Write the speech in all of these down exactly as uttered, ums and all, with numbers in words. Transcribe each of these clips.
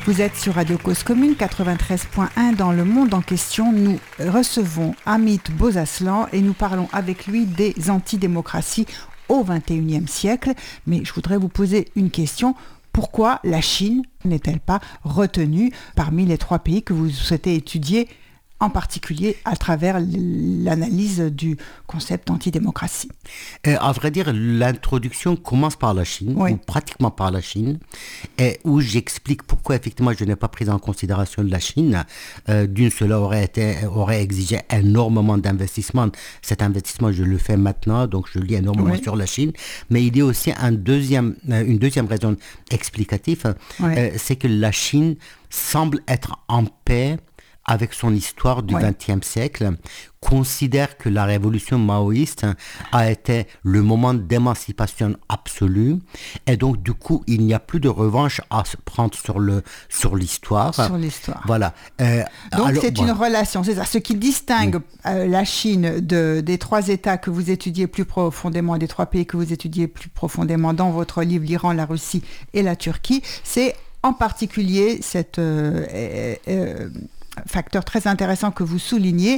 Vous êtes sur Radio Cause Commune quatre-vingt-treize point un. Dans le monde en question, nous recevons Amit Bozaslan et nous parlons avec lui des antidémocraties au vingt et unième siècle. Mais je voudrais vous poser une question. Pourquoi la Chine n'est-elle pas retenue parmi les trois pays que vous souhaitez étudier, en particulier à travers l'analyse du concept antidémocratie? Euh, à vrai dire, l'introduction commence par la Chine, oui. ou pratiquement par la Chine, et où j'explique pourquoi effectivement je n'ai pas pris en considération la Chine. Euh, d'une, cela aurait, été, aurait exigé énormément d'investissement. Cet investissement, je le fais maintenant, donc je lis énormément oui. sur la Chine. Mais il y a aussi un deuxième, une deuxième raison explicative, oui. euh, c'est que la Chine semble être en paix avec son histoire du vingtième ouais. siècle, considère que la révolution maoïste a été le moment d'émancipation absolue, et donc du coup il n'y a plus de revanche à se prendre sur le sur l'histoire. Sur l'histoire. Voilà. Euh, donc alors, c'est voilà. une relation, c'est ça. Ce qui distingue mmh. euh, la Chine de, des trois États que vous étudiez plus profondément, des trois pays que vous étudiez plus profondément dans votre livre, l'Iran, la Russie et la Turquie, c'est en particulier cette euh, euh, euh, facteur très intéressant que vous soulignez,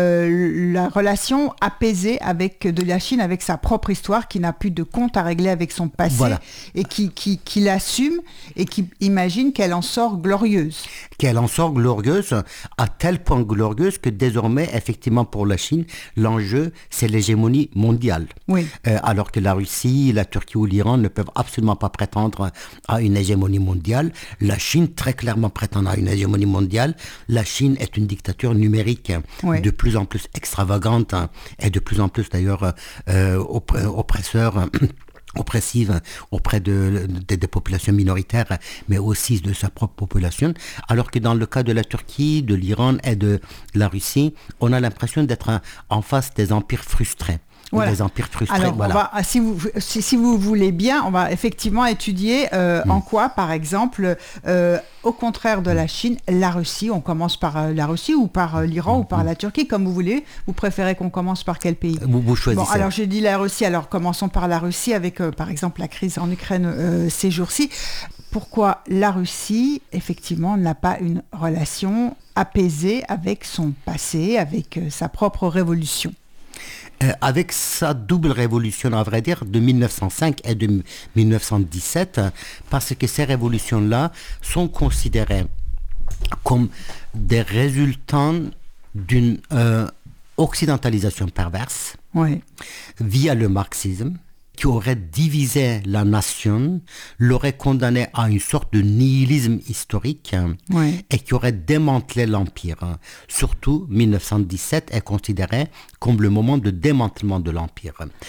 euh, la relation apaisée avec, de la Chine avec sa propre histoire, qui n'a plus de compte à régler avec son passé, voilà. et qui, qui, qui l'assume et qui imagine qu'elle en sort glorieuse. Qu'elle en sort glorieuse, à tel point glorieuse que désormais, effectivement, pour la Chine, l'enjeu, c'est l'hégémonie mondiale. Oui. Euh, alors que la Russie, la Turquie ou l'Iran ne peuvent absolument pas prétendre à une hégémonie mondiale. La Chine, très clairement, prétend à une hégémonie mondiale. La La Chine est une dictature numérique oui. de plus en plus extravagante et de plus en plus d'ailleurs euh, oppresseur, oppressive auprès de, de, des populations minoritaires, mais aussi de sa propre population. Alors que dans le cas de la Turquie, de l'Iran et de la Russie, on a l'impression d'être en face des empires frustrés. Voilà. Des empires frustrés. Alors, voilà. on va, si, vous, si, si vous voulez bien, on va effectivement étudier euh, mm. en quoi, par exemple, euh, au contraire de la Chine, la Russie, on commence par euh, la Russie ou par euh, l'Iran mm. ou par la Turquie, comme vous voulez. Vous préférez qu'on commence par quel pays? Vous, vous choisissez. Bon, alors j'ai dit la Russie, alors commençons par la Russie avec, euh, par exemple, la crise en Ukraine euh, ces jours-ci. Pourquoi la Russie, effectivement, n'a pas une relation apaisée avec son passé, avec euh, sa propre révolution? Euh, avec sa double révolution, à vrai dire, de mille neuf cent cinq et de mille neuf cent dix-sept, parce que ces révolutions-là sont considérées comme des résultants d'une euh, occidentalisation perverse oui. via le marxisme, qui aurait divisé la nation, l'aurait condamné à une sorte de nihilisme historique oui. et qui aurait démantelé l'Empire. Surtout, mille neuf cent dix-sept est considéré comme le moment de démantèlement de l'Empire.